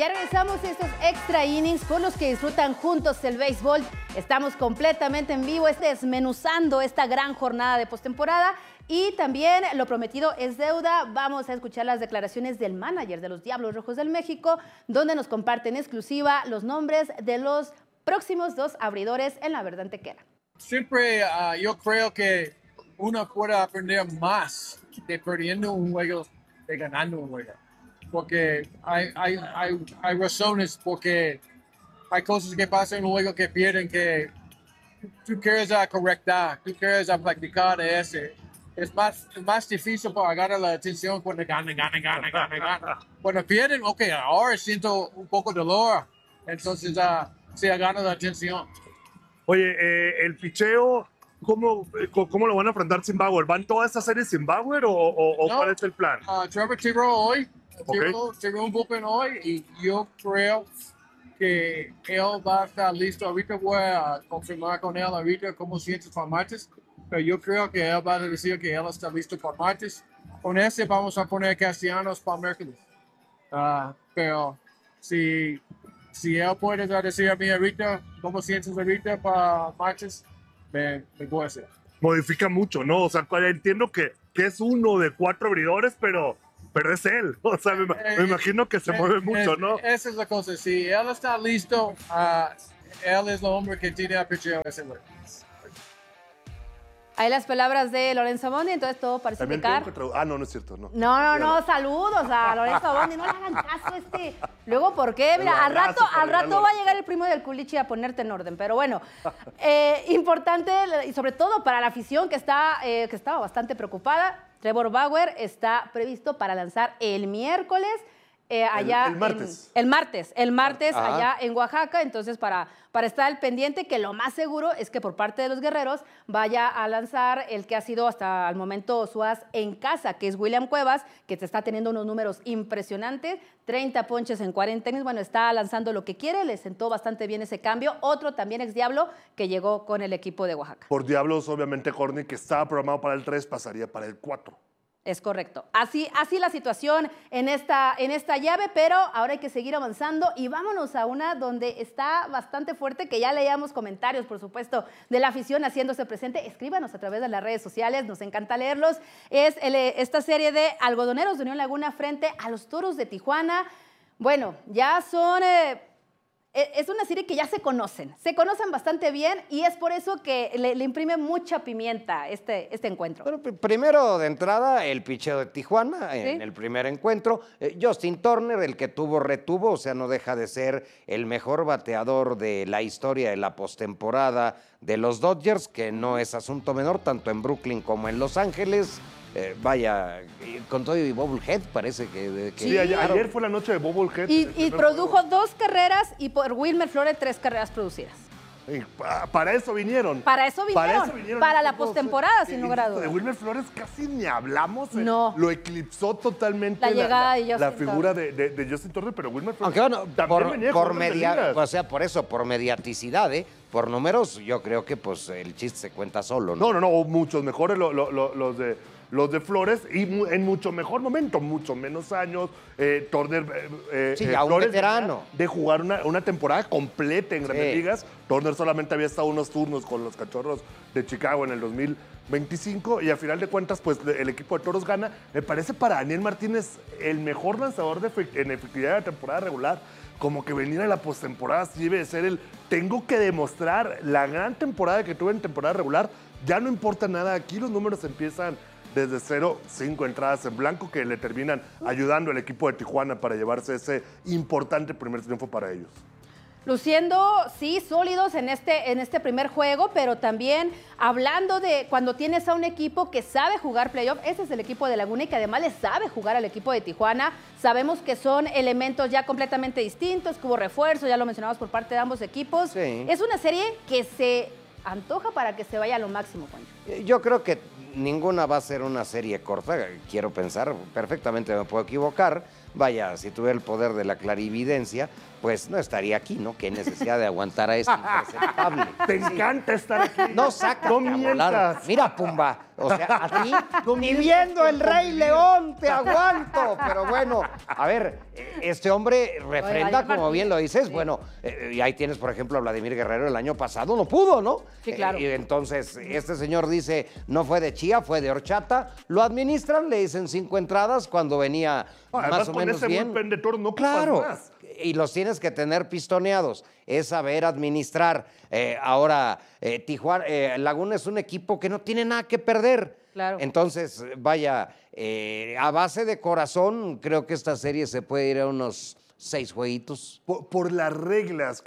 Ya regresamos a estos extra innings por los que disfrutan juntos el béisbol. Estamos completamente en vivo, desmenuzando esta gran jornada de postemporada. Y también lo prometido es deuda. Vamos a escuchar las declaraciones del manager de los Diablos Rojos del México, donde nos comparte en exclusiva los nombres de los próximos 2 abridores en la Verdad Antequera. Siempre yo creo que uno puede aprender más de perdiendo un juego de ganando un juego. Porque hay razones, porque hay cosas que pasan en un juego que pierden que tú quieres correctar, tú quieres practicar de ese. Es más difícil para agarrar la atención cuando ganan. Cuando pierden, ok, ahora siento un poco de dolor, entonces se agarra la atención. Oye, el picheo, ¿cómo lo van a enfrentar sin Bauer? ¿Van toda esta serie sin Bauer o No, cuál es el plan? Trevor tiró hoy, Okay. tiró un bullpen hoy y yo creo que él va a estar listo. Ahorita voy a confirmar con él ahorita cómo sientes para martes, pero yo creo que él va a decir que él está listo para martes. Con ese vamos a poner Castellanos para miércoles. Pero si él puede decir a mí ahorita cómo sientes ahorita para martes, me voy a hacer. Modifica mucho, ¿no? O sea, entiendo que es uno de 4 abridores, pero es él. O sea, me imagino que se mueve mucho, ¿no? Esa es la cosa. Si él está listo, él es el hombre que tiene a picheo ese güey. Ahí las palabras de Lorenzo Bondi, entonces todo parece indicar. No es cierto, no. No, saludos a Lorenzo Bondi, no le hagan caso Luego, ¿por qué? Mira, al rato va a llegar el primo del culichi a ponerte en orden, pero bueno, importante, y sobre todo para la afición que estaba bastante preocupada, Trevor Bauer está previsto para lanzar el miércoles, allá el martes. El martes allá en Oaxaca, entonces para estar al pendiente, que lo más seguro es que por parte de los guerreros vaya a lanzar el que ha sido hasta el momento su as en casa, que es William Cuevas, que te está teniendo unos números impresionantes, 30 ponches en 40 innings, bueno, está lanzando lo que quiere, le sentó bastante bien ese cambio, otro también ex Diablo que llegó con el equipo de Oaxaca. Por Diablos, obviamente, Corny, que estaba programado para el 3, pasaría para el 4. Es correcto. Así la situación en esta llave, pero ahora hay que seguir avanzando y vámonos a una donde está bastante fuerte, que ya leíamos comentarios, por supuesto, de la afición haciéndose presente. Escríbanos a través de las redes sociales, nos encanta leerlos. Es esta serie de algodoneros de Unión Laguna frente a los Toros de Tijuana. Bueno, ya son... Es una serie que ya se conocen bastante bien y es por eso que le imprime mucha pimienta este encuentro. Pero primero, de entrada, el picheo de Tijuana en el primer encuentro. Justin Turner, el que retuvo, o sea, no deja de ser el mejor bateador de la historia de la postemporada de los Dodgers, que no es asunto menor, tanto en Brooklyn como en Los Ángeles. Vaya, con todo y Bobblehead parece que sí, ayer fue la noche de Bobblehead. Y produjo 2 carreras y por Wilmer Flores 3 carreras producidas. Para eso vinieron. Para la postemporada, sin lugar a dudas. De Wilmer Flores casi ni hablamos. No. Lo eclipsó totalmente la llegada de la figura de Justin Turner, pero Wilmer Flores. Aunque bueno, por mediaticidad, por números, yo creo que pues el chiste se cuenta solo, ¿no? No, muchos mejores los de Flores y en mucho mejor momento, mucho menos años. Turner, ya un Flores veterano. De jugar una temporada completa en Grandes Ligas. Turner solamente había estado unos turnos con los Cachorros de Chicago en el 2025 y a final de cuentas, pues el equipo de Toros gana. Me parece para Daniel Martínez el mejor lanzador en efectividad de la temporada regular. Como que venir a la postemporada sí debe de ser tengo que demostrar la gran temporada que tuve en temporada regular. Ya no importa nada, aquí los números empiezan desde 0, 5 entradas en blanco que le terminan ayudando al equipo de Tijuana para llevarse ese importante primer triunfo para ellos. Luciendo, sí, sólidos en este primer juego, pero también hablando de cuando tienes a un equipo que sabe jugar playoff, ese es el equipo de Laguna y que además le sabe jugar al equipo de Tijuana. Sabemos que son elementos ya completamente distintos, que hubo refuerzos, ya lo mencionamos por parte de ambos equipos. Sí. Es una serie que se antoja para que se vaya a lo máximo, Juancho. Yo creo que ninguna va a ser una serie corta, quiero pensar, perfectamente me puedo equivocar, vaya, si tuviera el poder de la clarividencia, pues no estaría aquí, ¿no? Qué necesidad de aguantar a este impresentable. Te encanta estar aquí. No saca No a volar. mientas. Mira, Pumba, o sea, a ti ni viendo el Rey León te aguanto. Pero bueno, a ver, este hombre refrenda, Oye, como bien lo dices, bueno, y ahí tienes, por ejemplo, a Vladimir Guerrero el año pasado, no pudo, ¿no? Sí, claro. Y entonces, este señor dice, no fue de chía, fue de horchata, lo administran, le dicen 5 entradas cuando venía Además, más o con menos ese bien. bullpen de Toros no ocupas Claro. más. Y los tienes que tener pistoneados, es saber administrar. Ahora, Tijuana, Laguna es un equipo que no tiene nada que perder. Claro. Entonces, vaya, a base de corazón, creo que esta serie se puede ir a unos 6 jueguitos. Por las reglas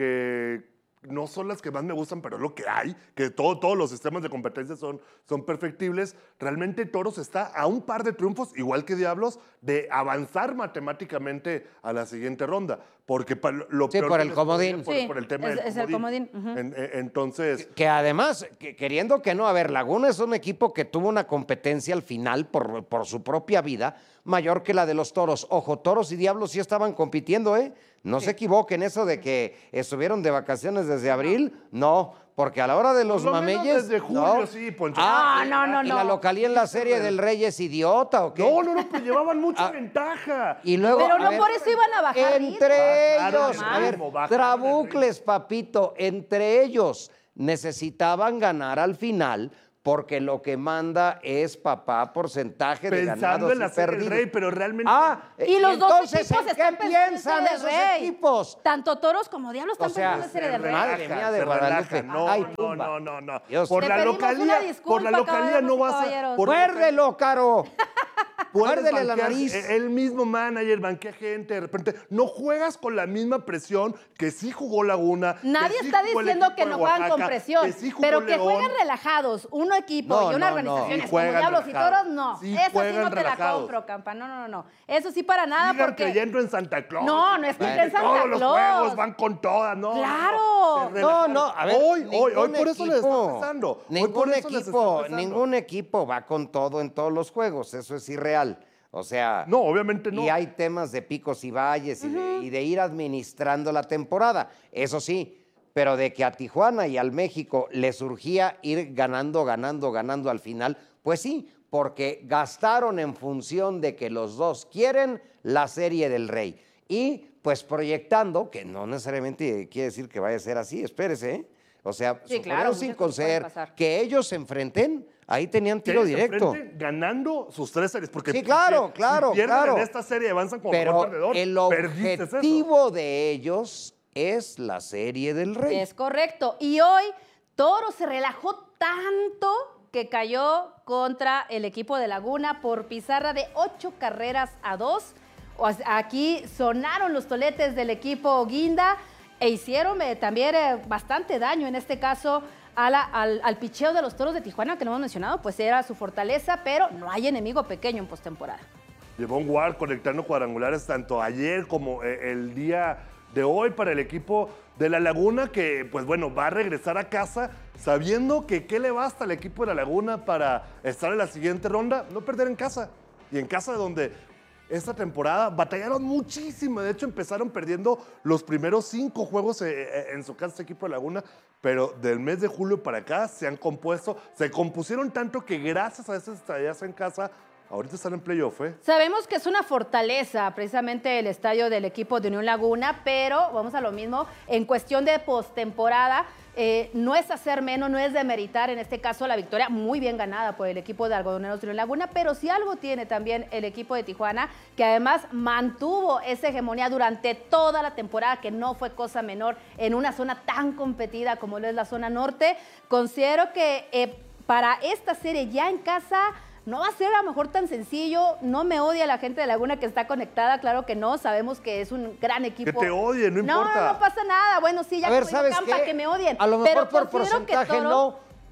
que no son las que más me gustan, pero es lo que hay, que todos los sistemas de competencia son perfectibles. Realmente Toros está a un par de triunfos, igual que Diablos, de avanzar matemáticamente a la siguiente ronda. Porque lo Sí, peor por que el les comodín. podría Sí, por el tema es el comodín. Ujú. Entonces, Que además, queriendo que no, a ver, Laguna es un equipo que tuvo una competencia al final por su propia vida mayor que la de los Toros. Ojo, Toros y Diablos sí estaban compitiendo, ¿eh? No se equivoquen, eso de que estuvieron de vacaciones desde abril, no, porque a la hora de los Por lo menos mameyes... desde julio, no. sí, Poncho. No. ¿Y la localía en la serie del Rey es idiota o qué? no, pues llevaban mucha Ah, ventaja. Y luego, Pero a no ver, por eso iban a bajar entre Bajaron ellos, el a ver, ritmo, bajaron trabucles, papito, entre ellos necesitaban ganar al final porque lo que manda es papá porcentaje de Pensando ganados en la y serie del perdidos. Rey, pero realmente... Y los dos entonces, equipos ¿en están qué pensando en piensan Serie esos del Rey. equipos? Tanto Toros como Diablos están O sea, pensando en Serie del Rey. madre mía de se Guadalupe. relajan. No, Ay, no, Pumba. no. Dios. Por Te la pedimos una localía, disculpa, por la localía no caballeros y vas a... caballeros. por la Muérdelo, Caro. Puedes Muérdele la banquear, nariz. El mismo manager banquea gente, de repente no juegas con la misma presión que sí jugó Laguna. Nadie que sí está jugó el diciendo equipo que de no juegan con Oaxaca, presión, que sí jugó pero que León. jueguen relajados, un equipo No, y una no, no. organización Y como juegan Diablos relajados. y Toros, no. Sí, Eso sí juegan no te la relajados. compro, Campa. No. Eso sí para nada Sigan porque... creyendo en Santa Claus. No es que Y esté en Santa todos los Claus. juegos van con todas, ¿no? ¡Claro! Se No, relajaron. no, a ver. Hoy ningún por eso les está equipo- pasando. Hoy por eso les está pasando. Ningún equipo va con todo en todos los juegos. Eso es irreal. O sea. No, obviamente no. Y hay temas de picos y valles y de ir administrando la temporada. Eso sí, pero de que a Tijuana y al México le surgía ir ganando al final, pues sí, porque gastaron en función de que los dos quieren la Serie del Rey. Y pues proyectando, que no necesariamente quiere decir que vaya a ser así, espérese, ¿eh? O sea, Sí, claro, sin muchas cosas pueden conceder pasar. que ellos se enfrenten, ahí tenían tiro Que se directo. enfrenten ganando sus 3 series. Porque Sí, claro, claro, si pierden claro. en esta serie avanzan como Pero mejor perdedor. el Perdiste eso. objetivo de ellos es la Serie del Rey. Es correcto. Y hoy Toro se relajó tanto que cayó contra el equipo de Laguna por pizarra de 8-2. Aquí sonaron los toletes del equipo Guinda e hicieron también bastante daño, en este caso al picheo de los Toros de Tijuana, que no hemos mencionado, pues era su fortaleza, pero no hay enemigo pequeño en postemporada. Devon Ward conectando cuadrangulares tanto ayer como el día de hoy para el equipo de La Laguna, que pues bueno, va a regresar a casa sabiendo que qué le basta al equipo de La Laguna para estar en la siguiente ronda, no perder en casa. Y en casa donde esta temporada batallaron muchísimo, de hecho empezaron perdiendo los primeros 5 juegos en su casa este equipo de Laguna, pero del mes de julio para acá se han compuesto, se compusieron tanto que gracias a esas estadías en casa, ahorita están en playoff, ¿eh? Sabemos que es una fortaleza precisamente el estadio del equipo de Unión Laguna, pero vamos a lo mismo, en cuestión de postemporada, no es hacer menos, no es demeritar en este caso la victoria muy bien ganada por el equipo de Algodoneros de Unión Laguna, pero sí algo tiene también el equipo de Tijuana, que además mantuvo esa hegemonía durante toda la temporada, que no fue cosa menor en una zona tan competida como lo es la zona norte. Considero que para esta serie ya en casa no va a ser a lo mejor tan sencillo. No me odia la gente de Laguna que está conectada, claro que no, sabemos que es un gran equipo. Que te odien, no importa. No pasa nada. Bueno, sí, ya A ver, como dijo ¿sabes Campa, qué? que me odien. A lo mejor pero por considero que porcentaje Toro- no,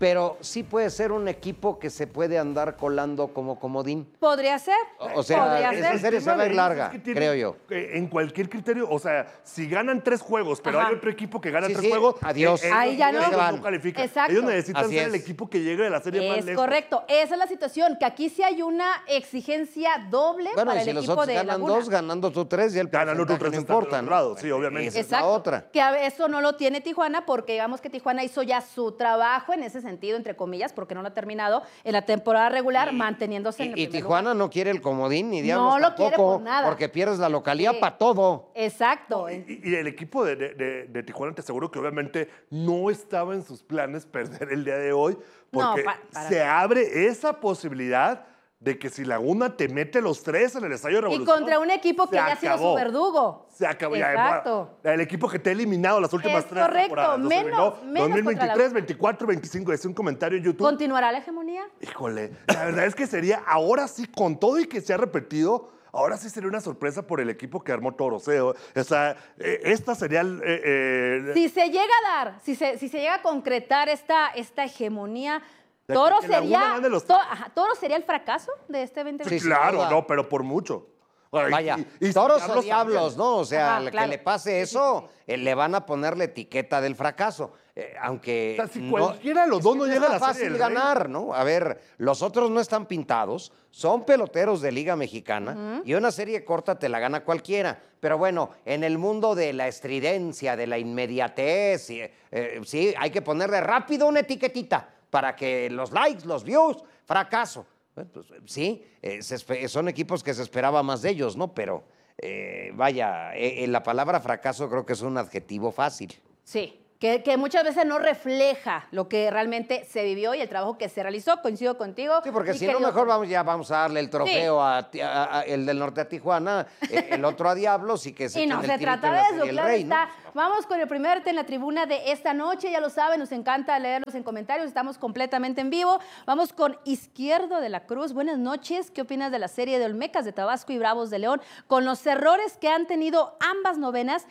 pero sí puede ser un equipo que se puede andar colando como comodín. Podría ser. O sea, podría esa ser. serie se va a ir larga, tiene, creo yo. En cualquier criterio, o sea, si ganan 3 juegos, pero Ajá. hay otro equipo que gana Sí, 3 sí, juegos, adiós. Ahí ya no. ellos Se van. califican. Exacto. Ellos necesitan Así ser el es. equipo que llegue de la serie más Es lejos. correcto. Esa es la situación, que aquí sí hay una exigencia doble Bueno, para y el si los equipo otros de ganan Laguna. 2, ganando tú 3, y el Ganando tú porcentaje 3 no está del importa, otro ¿no? lado, sí, obviamente. Esa es Exacto. la otra. Que eso no lo tiene Tijuana porque digamos que Tijuana hizo ya su trabajo en ese sentido, entre comillas, porque no lo ha terminado en la temporada regular, manteniéndose en el Y primer Tijuana lugar. no quiere el comodín ni diablos No lo tampoco, quiere por nada. porque pierdes la localidad Sí. para todo. Exacto. Y el equipo de Tijuana te aseguro que obviamente no estaba en sus planes perder el día de hoy, porque para se nada. abre esa posibilidad de que si Laguna te mete los 3 en el Estadio Y Revolución. contra un equipo que se ya ha sido su acabó. verdugo. Se acabó. Exacto. El equipo que te ha eliminado las últimas Es 3 correcto, temporadas. Los menos eliminó contra 2023, Laguna. 24, 25. Decía un comentario en YouTube. ¿Continuará la hegemonía? Híjole, la verdad es que sería, ahora sí, con todo y que se ha repetido, ahora sí sería una sorpresa por el equipo que armó Toros. O sea, esta sería Si se llega a dar, si se llega a concretar esta hegemonía, De Toro que Laguna sería, gane los- Toro sería el fracaso de este 2020. Sí, claro, duda. no, pero por mucho. Ay, Vaya, y toros Diablos o diablos, también. ¿no? O sea, Ajá, que claro. le pase eso, le van a poner la etiqueta del fracaso. Aunque. O sea, si cualquiera de los es dos que no no llega a está la fácil Serie del Rey. ganar, ¿no? A ver, los otros no están pintados, son peloteros de Liga Mexicana y una serie corta te la gana cualquiera. Pero bueno, en el mundo de la estridencia, de la inmediatez, sí, hay que ponerle rápido una etiquetita para que los likes, los views, fracaso. Bueno, pues, sí, son equipos que se esperaba más de ellos, ¿no? Pero vaya, la palabra fracaso creo que es un adjetivo fácil. Sí, que muchas veces no refleja lo que realmente se vivió y el trabajo que se realizó. Coincido contigo. Sí, porque mi si no, querido mejor Jorge. vamos a darle el trofeo el del norte a Tijuana, el otro a Diablos y que se Y no echen se el tirito trata en de la eso, Serie del claro Rey, ¿no? está. Vamos con el primer en la tribuna de esta noche, ya lo saben, nos encanta leerlos en comentarios, estamos completamente en vivo. Vamos con Izquierdo de la Cruz. Buenas noches, ¿qué opinas de la serie de Olmecas de Tabasco y Bravos de León? Con los errores que han tenido ambas novenas,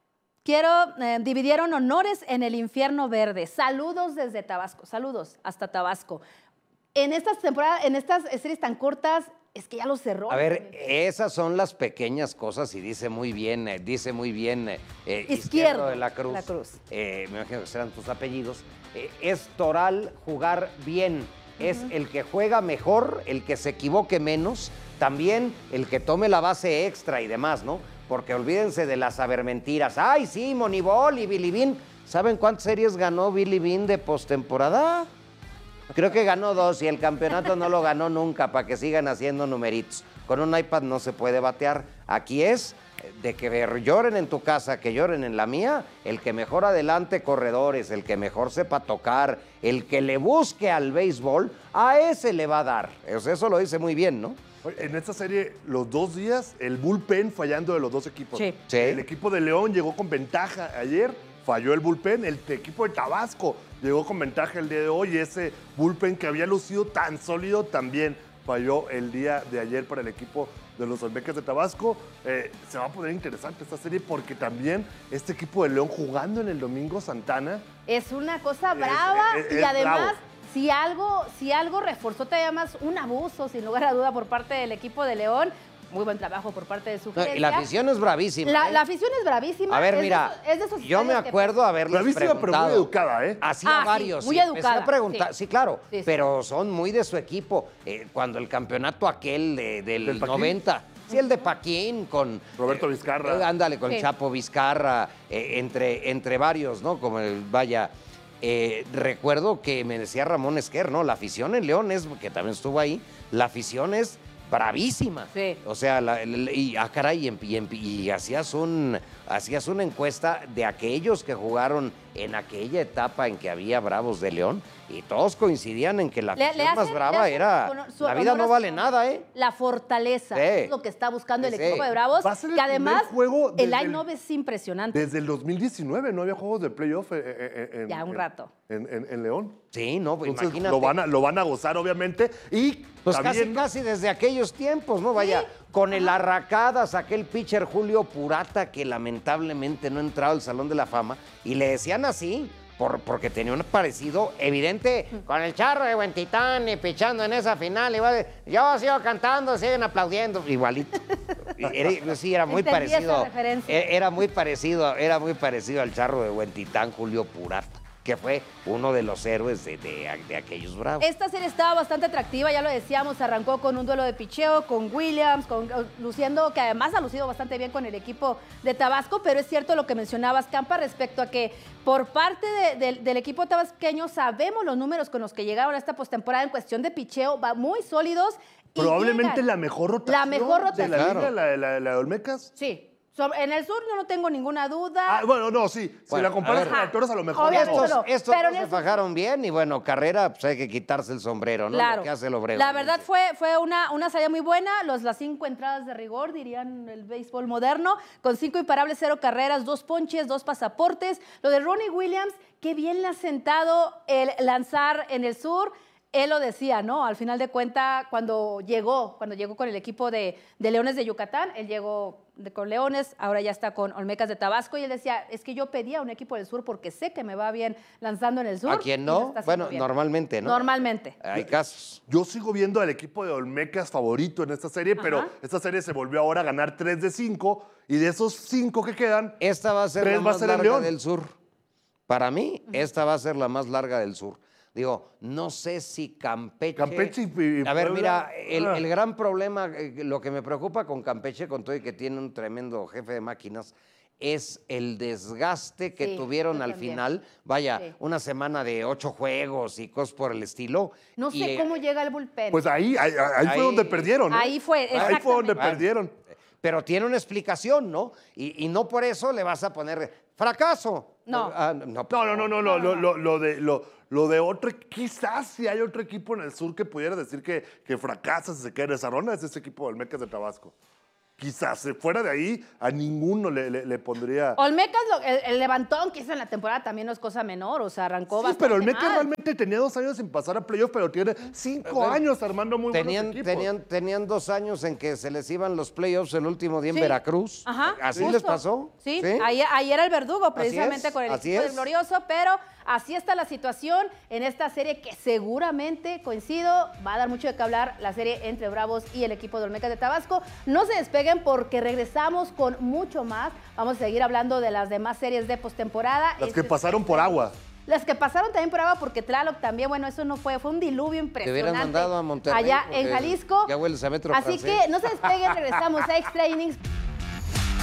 dividieron honores en el infierno verde. Saludos desde Tabasco, saludos hasta Tabasco. En estas temporadas, en estas series tan cortas, es que ya los cerró. A ver, esas son las pequeñas cosas y dice muy bien Izquierdo de la Cruz. Me imagino que serán tus apellidos. Es Toral jugar bien. Es el que juega mejor, el que se equivoque menos, también el que tome la base extra y demás, ¿no? Porque olvídense de las sabermentiras. ¡Ay, sí, Moneyball y Billy Bean! ¿Saben cuántas series ganó Billy Bean de postemporada? Creo que ganó 2 y el campeonato no lo ganó nunca para que sigan haciendo numeritos. Con un iPad no se puede batear. Aquí es de que lloren en tu casa, que lloren en la mía, el que mejor adelante corredores, el que mejor sepa tocar, el que le busque al béisbol, a ese le va a dar. Eso lo dice muy bien, ¿no? En esta serie, los 2 días, el bullpen fallando de los 2 equipos. Sí. Sí. El equipo de León llegó con ventaja ayer, falló el bullpen. El equipo de Tabasco llegó con ventaja el día de hoy. Ese bullpen que había lucido tan sólido también falló el día de ayer para el equipo de los Olmecas de Tabasco. Se va a poner interesante esta serie porque también este equipo de León jugando en el Domingo Santana. Es una cosa brava es y además, bravo. si algo reforzó todavía más un abuso, sin lugar a duda, por parte del equipo de León. Muy buen trabajo por parte de su No, gerencia. y la afición es bravísima. La afición es bravísima. A ver, es mira, de esos yo me estadios que- acuerdo haberles Bravísima, pero preguntado. muy educada, ¿eh? Hacía sí, varios. muy y empecé educada, a preguntar, sí. sí, claro, Sí, sí. pero son muy de su equipo. Cuando el campeonato aquel del ¿Del Paquín? 90, sí, el de Paquín con... Roberto Vizcarra. Ándale, con Sí. Chapo Vizcarra, entre varios, ¿no? Como recuerdo que me decía Ramón Esquer, ¿no? La afición en León que también estuvo ahí, la afición es bravísima. Sí. O sea, caray, y hacías una encuesta de aquellos que jugaron en aquella etapa en que había Bravos de León y todos coincidían en que la afición más brava era la vida no vale nada, ¿eh? La fortaleza, Sí. es lo que está buscando el Sí, equipo sí. de Bravos, Va a ser el que además primer juego el desde line-up es impresionante. Desde el 2019 no había juegos de playoff Ya, un rato. en León. Sí, no, pues Entonces imagínate. lo van a gozar, obviamente. Y Pues también, casi desde aquellos tiempos, ¿no? Vaya, con el arracadas, aquel pitcher Julio Purata que lamentablemente no entraba al Salón de la Fama, y le decían así, porque tenía un parecido evidente con el Charro de Huentitán y pichando en esa final. Igual, yo sigo cantando, siguen aplaudiendo. Igualito. Sí, era muy Entendí esa parecido. referencia. Era muy parecido al Charro de Huentitán, Julio Purata, que fue uno de los héroes de aquellos Bravos. Esta serie estaba bastante atractiva, ya lo decíamos, arrancó con un duelo de picheo, con Williams, luciendo, que además ha lucido bastante bien con el equipo de Tabasco, pero es cierto lo que mencionabas, Campa, respecto a que por parte del equipo tabasqueño sabemos los números con los que llegaron a esta postemporada en cuestión de picheo, va muy sólidos. Y Probablemente llegan. la mejor rotación. La mejor rotación. De la liga, Claro. la de Olmecas. Sí. En el sur yo no tengo ninguna duda. Bueno, no, sí. Si Bueno, la comparas a ver. con Toros, a lo mejor Obviamente no. no. Estos pero no en se el- fajaron bien y bueno, Carrera, pues hay que quitarse el sombrero, ¿no? Claro. Lo que hace el Obrego. La verdad fue una salida muy buena. Las 5 entradas de rigor, dirían el béisbol moderno, con 5 imparables, 0 carreras, 2 ponches, 2 pasaportes. Lo de Ronnie Williams, qué bien le ha sentado el lanzar en el sur. Él lo decía, ¿no? Al final de cuentas, cuando llegó con el equipo de Leones de Yucatán, él llegó con Leones, ahora ya está con Olmecas de Tabasco, y él decía, es que yo pedía un equipo del sur porque sé que me va bien lanzando en el sur. ¿A quién y lo no? está haciendo Bueno, bien. normalmente, ¿no? Normalmente. Hay casos. Yo sigo viendo al equipo de Olmecas favorito en esta serie, pero Ajá. esta serie se volvió ahora a ganar 3 de 5 y de esos 5 que quedan, Esta va a ser 3 la va a más ser el larga León. del sur. Para mí, esta va a ser la más larga del sur. Digo, no sé si Campeche... Campeche y A ver, Puebla, mira, el gran problema, lo que me preocupa con Campeche, con todo y que tiene un tremendo jefe de máquinas, es el desgaste que Sí, tuvieron yo al también. final. Vaya, Sí. una semana de 8 juegos y cosas por el estilo. No Y, sé cómo llega el bullpen. pues ahí fue Ahí- donde perdieron. ¿eh? Ahí fue, Ahí fue donde exactamente. perdieron. Pero tiene una explicación, ¿no? Y no por eso le vas a poner fracaso. No. No, Lo de otro, quizás si hay otro equipo en el sur que pudiera decir que fracasa si se queda en esa ronda, es ese equipo del Olmecas de Tabasco. Quizás, fuera de ahí, a ninguno le pondría... Olmecas, el levantón que hizo en la temporada también no es cosa menor, o sea, arrancó Sí, bastante pero Olmecas mal. realmente tenía 2 años sin pasar a playoff, pero tiene 5 años armando muy buenos equipos. Tenían 2 años en que se les iban los playoffs el último día en Sí. Veracruz. Ajá, ¿Así justo. les pasó? Sí, ahí era el verdugo precisamente es, con el así equipo del es. Glorioso, pero así está la situación en esta serie que seguramente, coincido, va a dar mucho de qué hablar la serie entre Bravos y el equipo de Olmecas de Tabasco. No se despeguen porque regresamos con mucho más. Vamos a seguir hablando de las demás series de postemporada. Las que pasaron por agua. Las que pasaron también por agua porque Tlaloc también, bueno, eso no fue un diluvio Te impresionante. hubieran mandado a Monterrey. Allá porque en Jalisco. Ya hueles a metro Así francés. que no se despeguen, regresamos a Extra Innings.